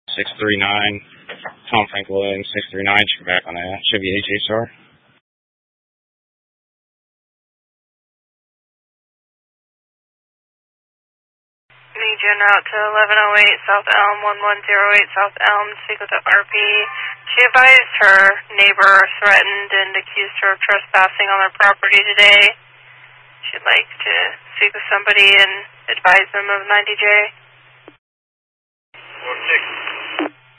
639. Tom Frank Williams, 639. Should be back on that. Should be HHR. Need you out to 1108 South Elm, 1108 South Elm, speak with the RP. She advised her neighbor threatened and accused her of trespassing on their property today. She'd like to speak with somebody and advise them of 90J. 46.